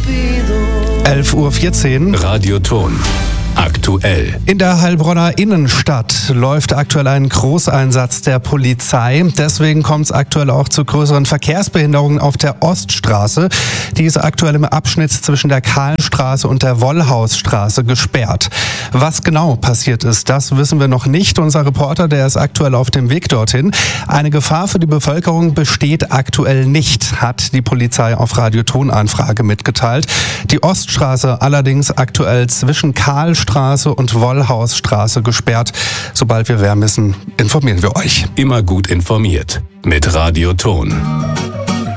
11:14 Uhr. Radioton. Aktuell. In der Heilbronner Innenstadt läuft aktuell ein Großeinsatz der Polizei. Deswegen kommt es aktuell auch zu größeren Verkehrsbehinderungen auf der Oststraße. Die ist aktuell im Abschnitt zwischen der Kahlstraße und der Wollhausstraße gesperrt. Was genau passiert ist, das wissen wir noch nicht. Unser Reporter, der ist aktuell auf dem Weg dorthin. Eine Gefahr für die Bevölkerung besteht aktuell nicht, hat die Polizei auf Radioton-Anfrage mitgeteilt. Die Oststraße allerdings aktuell zwischen Kahlstraße und Wollhausstraße gesperrt. Sobald wir mehr wissen, informieren wir euch. Immer gut informiert mit Radioton.